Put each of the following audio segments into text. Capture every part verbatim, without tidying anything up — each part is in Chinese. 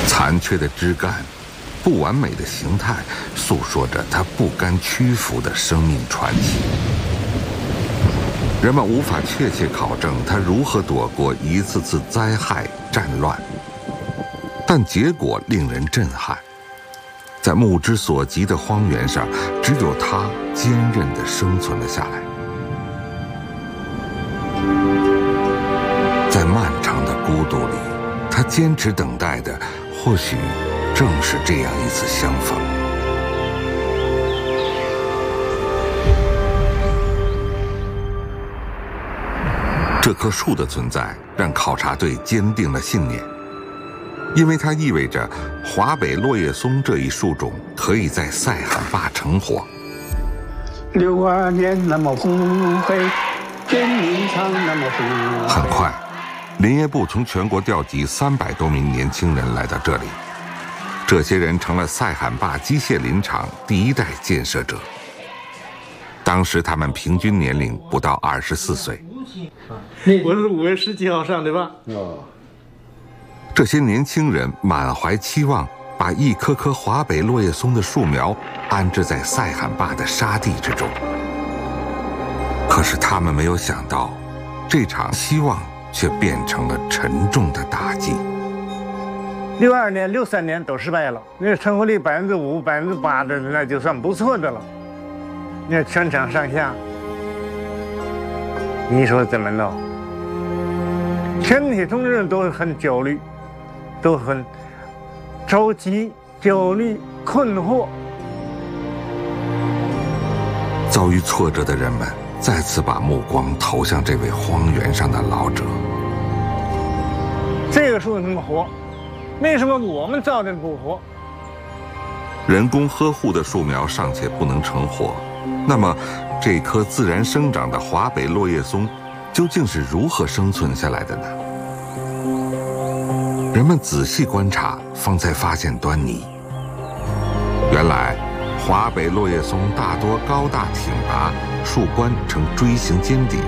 残缺的枝干，不完美的形态，诉说着它不甘屈服的生命传奇。人们无法确切考证它如何躲过一次次灾害战乱，但结果令人震撼。在目之所及的荒原上，只有它坚韧地生存了下来。在漫长的孤独里，它坚持等待的，或许正是这样一次相逢。这棵树的存在让考察队坚定了信念，因为它意味着华北落叶松这一树种可以在塞罕坝成活。 六二年那么红黑，天明长那么红。 很快，林业部从全国调集三百多名年轻人来到这里，这些人成了塞罕坝机械林场第一代建设者。当时他们平均年龄不到二十四岁。 我是五月十七号上的吧？哦。 这些年轻人满怀期望，把一棵棵华北落叶松的树苗安置在塞罕坝的沙地之中。可是他们没有想到，这场希望却变成了沉重的打击。 六二年、六三年都失败了，那成活率百分之五、百分之八的，那就算不错的了。那全场上下，你说怎么弄？全体同志都很焦虑，都很着急、焦虑、困惑。 遭遇挫折的人们再次把目光投向这位荒原上的老者。 这个树能活，为什么我们造的不活？ 人工呵护的树苗尚且不能成活，那么这棵自然生长的华北落叶松究竟是如何生存下来的呢？人们仔细观察，方才发现端倪。原来华北落叶松大多高大挺拔，树冠呈锥形尖顶，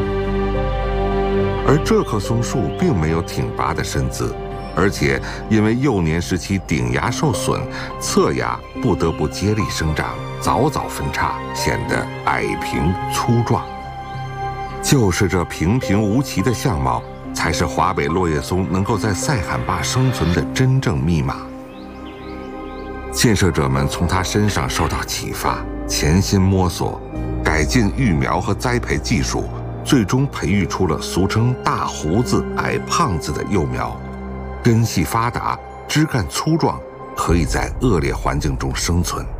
而这棵松树并没有挺拔的身姿，而且因为幼年时期顶芽受损，侧芽不得不接力生长，早早分叉，显得矮平粗壮。就是这平平无奇的相貌，才是华北落叶松能够在塞罕坝生存的真正密码。建设者们从它身上受到启发，潜心摸索，改进育苗和栽培技术，最终培育出了俗称大胡子、矮胖子的幼苗，根系发达，枝干粗壮，可以在恶劣环境中生存。